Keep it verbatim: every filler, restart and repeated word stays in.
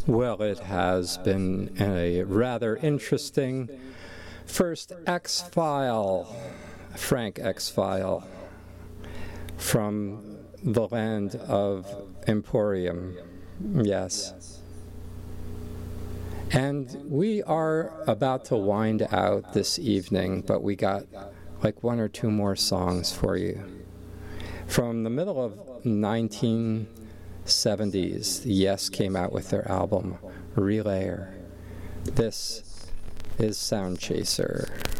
Well, it has been a rather interesting first X-File, Frank X-File, from the land of Emporium, yes. And we are about to wind out this evening, but we got like one or two more songs for you. From the middle of nineteen seventies, Yes came out with their album, Relayer. This is Sound Chaser.